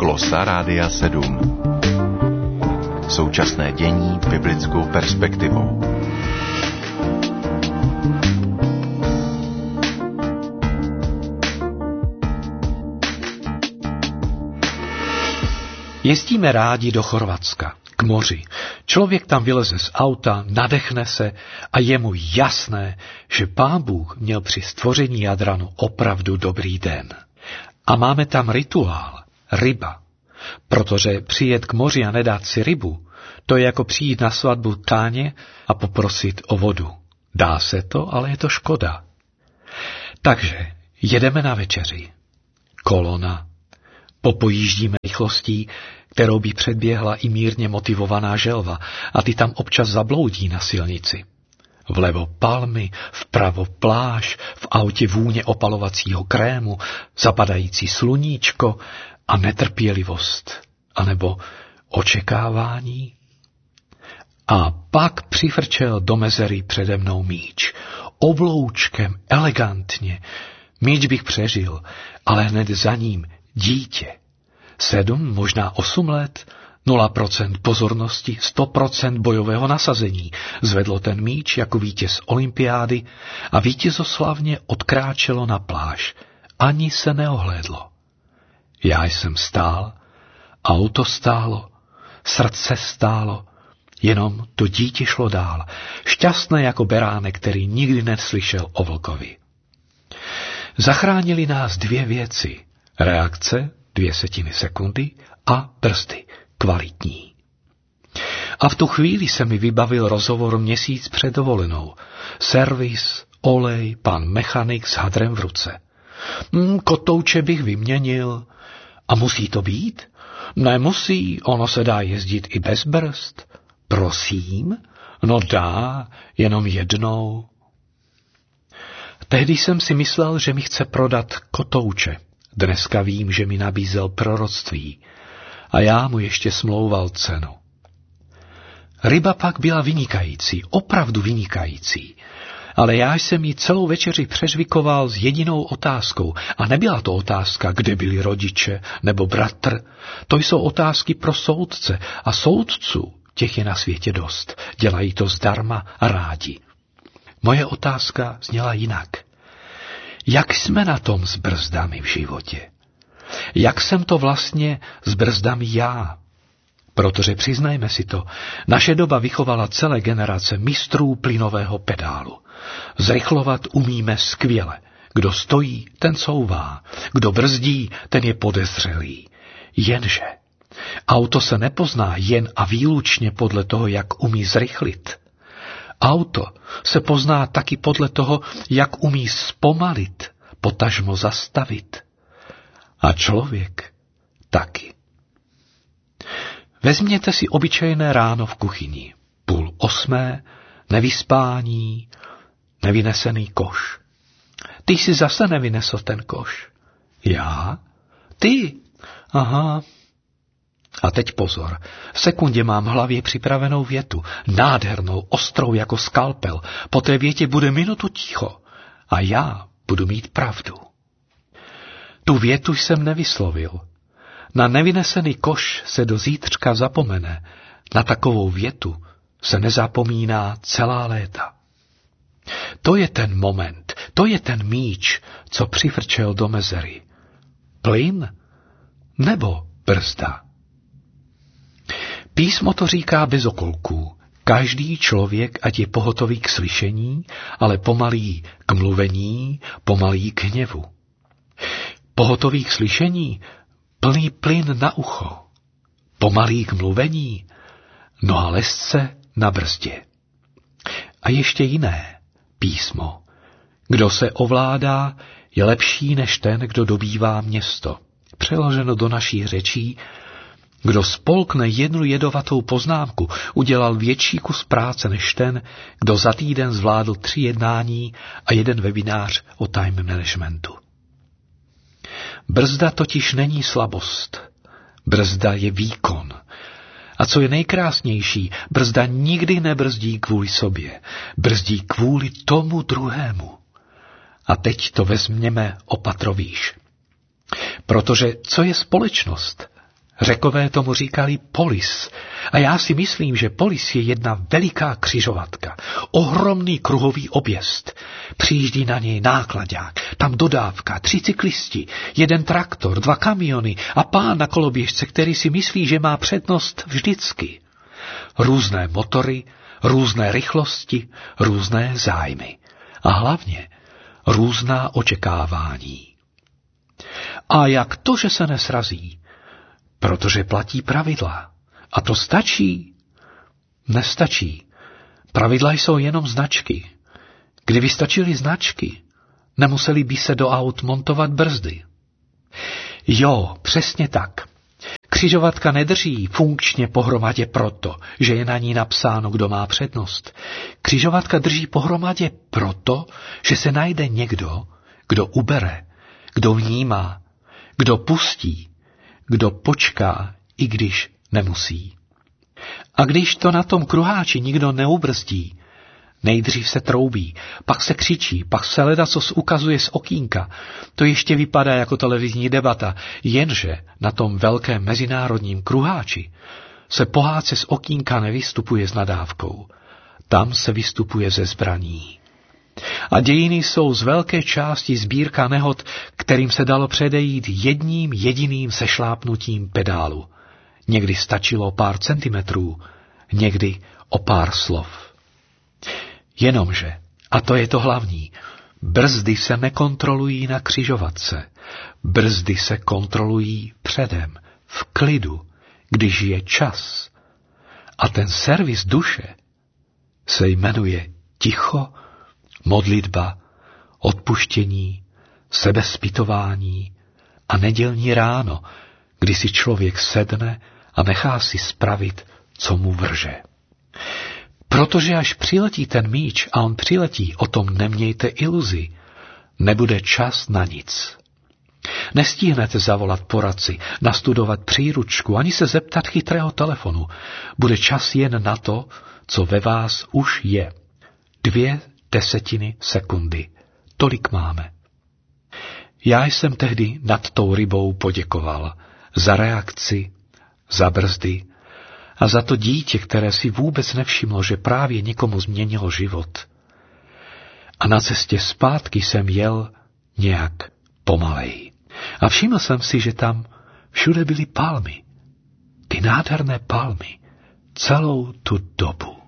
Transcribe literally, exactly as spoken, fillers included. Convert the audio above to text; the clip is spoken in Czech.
Glosa Rádia sedm. Současné dění biblickou perspektivou. Jezdíme rádi do Chorvatska, k moři. Člověk tam vyleze z auta, nadechne se a je mu jasné, že Pán Bůh měl při stvoření Jadranu opravdu dobrý den. A máme tam rituál, ryba. Protože přijet k moři a nedát si rybu, to je jako přijít na svatbu Táně a poprosit o vodu. Dá se to, ale je to škoda. Takže jedeme na večeři. Kolona. Popojíždíme rychlostí, kterou by předběhla i mírně motivovaná želva, a ty tam občas zabloudí na silnici. Vlevo palmy, vpravo pláž, v autě vůně opalovacího krému, zapadající sluníčko a netrpělivost, anebo očekávání. A pak přifrčel do mezery přede mnou míč. Obloučkem, elegantně. Míč bych přežil, ale hned za ním dítě. Sedm, možná osm let, nula procent pozornosti, sto procent bojového nasazení. Zvedlo ten míč jako vítěz olympiády a vítězoslavně odkráčelo na pláž. Ani se neohlédlo. Já jsem stál, auto stálo, srdce stálo, jenom to dítě šlo dál, šťastné jako beránek, který nikdy neslyšel o vlkovi. Zachránili nás dvě věci. Reakce, dvě setiny sekundy, a brzdy, kvalitní. A v tu chvíli se mi vybavil rozhovor měsíc před dovolenou. Servis, olej, pan mechanik s hadrem v ruce. Hmm, kotouče bych vyměnil. A musí to být? Nemusí, ono se dá jezdit i bez brzd. Prosím? No dá, jenom jednou. Tehdy jsem si myslel, že mi chce prodat kotouče. Dneska vím, že mi nabízel proroctví. A já mu ještě smlouval cenu. Ryba pak byla vynikající, opravdu vynikající. Ale já jsem ji celou večeři přežvikoval s jedinou otázkou. A nebyla to otázka, kde byli rodiče nebo bratr. To jsou otázky pro soudce. A soudců, těch je na světě dost. Dělají to zdarma a rádi. Moje otázka zněla jinak. Jak jsme na tom s brzdami v životě? Jak jsem to vlastně s brzdami já? Protože přiznajme si to, naše doba vychovala celé generace mistrů plynového pedálu. Zrychlovat umíme skvěle. Kdo stojí, ten couvá. Kdo brzdí, ten je podezřelý. Jenže auto se nepozná jen a výlučně podle toho, jak umí zrychlit. Auto se pozná taky podle toho, jak umí zpomalit, potažmo zastavit. A člověk taky. Vezměte si obyčejné ráno v kuchyni. Půl osmé, nevyspání, nevynesený koš. Ty jsi zase nevynesl ten koš. Já? Ty? Aha. A teď pozor, v sekundě mám v hlavě připravenou větu, nádhernou, ostrou jako skalpel. Po té větě bude minutu ticho a já budu mít pravdu. Tu větu jsem nevyslovil. Na nevynesený koš se do zítřka zapomene, na takovou větu se nezapomíná celá léta. To je ten moment, to je ten míč, co přifrčel do mezery. Plyn nebo brzda? Písmo to říká bez okolků. Každý člověk, ať je pohotový k slyšení, ale pomalý k mluvení, pomalý k hněvu. Pohotový k slyšení, plný plyn na ucho. Pomalý k mluvení, no a lezce na brzdě. A ještě jiné písmo. Kdo se ovládá, je lepší než ten, kdo dobývá město. Přeloženo do našich řečí, kdo spolkne jednu jedovatou poznámku, udělal větší kus práce než ten, kdo za týden zvládl tři jednání a jeden webinář o time managementu. Brzda totiž není slabost. Brzda je výkon. A co je nejkrásnější, brzda nikdy nebrzdí kvůli sobě. Brzdí kvůli tomu druhému. A teď to vezměme opatrovýš. Protože co je společnost? Řekové tomu říkali polis. A já si myslím, že polis je jedna veliká křižovatka. Ohromný kruhový objezd. Přijíždí na něj náklaďák, tam dodávka, tři cyklisti, jeden traktor, dva kamiony a pán na koloběžce, který si myslí, že má přednost vždycky. Různé motory, různé rychlosti, různé zájmy. A hlavně různá očekávání. A jak to, že se nesrazí? Protože platí pravidla. A to stačí? Nestačí. Pravidla jsou jenom značky. Kdyby stačily značky, nemuseli by se do aut montovat brzdy. Jo, přesně tak. Křižovatka nedrží funkčně pohromadě proto, že je na ní napsáno, kdo má přednost. Křižovatka drží pohromadě proto, že se najde někdo, kdo ubere, kdo vnímá, kdo pustí, kdo počká, i když nemusí. A když to na tom kruháči nikdo neubrzdí, nejdřív se troubí, pak se křičí, pak se ledacos ukazuje z okýnka. To ještě vypadá jako televizní debata, jenže na tom velkém mezinárodním kruháči se pohádce z okýnka nevystupuje s nadávkou. Tam se vystupuje ze zbraní. A dějiny jsou z velké části sbírka nehod, kterým se dalo předejít jedním jediným sešlápnutím pedálu. Někdy stačilo pár centimetrů, někdy o pár slov. Jenomže, a to je to hlavní, brzdy se nekontrolují na křižovatce. Brzdy se kontrolují předem, v klidu, když je čas. A ten servis duše se jmenuje ticho, modlitba, odpuštění, sebezpytování a nedělní ráno, kdy si člověk sedne a nechá si spravit, co mu vrže. Protože až přiletí ten míč a on přiletí, o tom nemějte iluzi, nebude čas na nic. Nestihnete zavolat poradci, nastudovat příručku, ani se zeptat chytrého telefonu. Bude čas jen na to, co ve vás už je. Dvě desetiny sekundy. Tolik máme. Já jsem tehdy nad tou rybou poděkoval za reakci, za brzdy a za to dítě, které si vůbec nevšimlo, že právě někomu změnilo život. A na cestě zpátky jsem jel nějak pomalej. A všiml jsem si, že tam všude byly palmy. Ty nádherné palmy. Celou tu dobu.